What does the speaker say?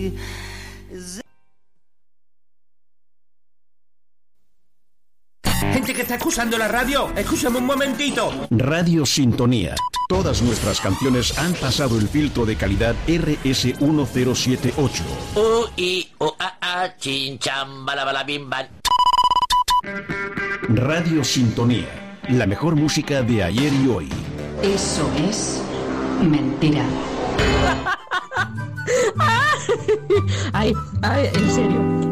Gente que está escuchando la radio, escúchame un momentito. Radio Sintonía. Todas nuestras canciones han pasado el filtro de calidad RS1078. Chin cham bala bala bim bam. Radio Sintonía. La mejor música de ayer y hoy. Eso es mentira. Ay, en serio.